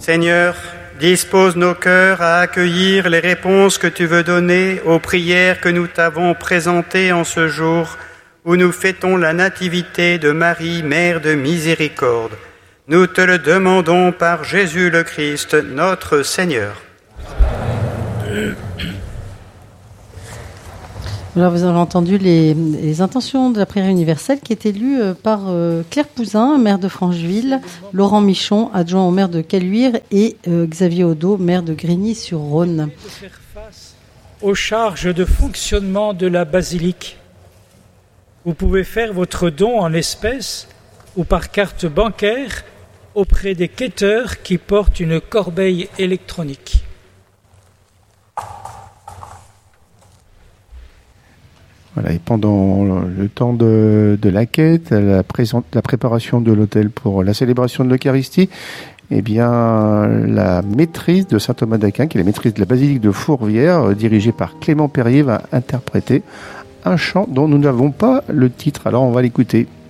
Seigneur, dispose nos cœurs à accueillir les réponses que tu veux donner aux prières que nous t'avons présentées en ce jour où nous fêtons la nativité de Marie, Mère de miséricorde. Nous te le demandons par Jésus le Christ, notre Seigneur. Alors vous avez entendu les intentions de la prière universelle qui étaient lues par Claire Pouzin, maire de Francheville, Laurent Michon, adjoint au maire de Caluire, et Xavier Odo, maire de Grigny-sur-Rhône. Faire face aux charges de fonctionnement de la basilique. Vous pouvez faire votre don en espèces ou par carte bancaire auprès des quêteurs qui portent une corbeille électronique. Voilà, et pendant le temps de la quête, la préparation de l'autel pour la célébration de l'Eucharistie, eh bien, la maîtrise de saint Thomas d'Aquin, qui est la maîtrise de la basilique de Fourvière, dirigée par Clément Perrier, va interpréter un chant dont nous n'avons pas le titre. Alors, on va l'écouter.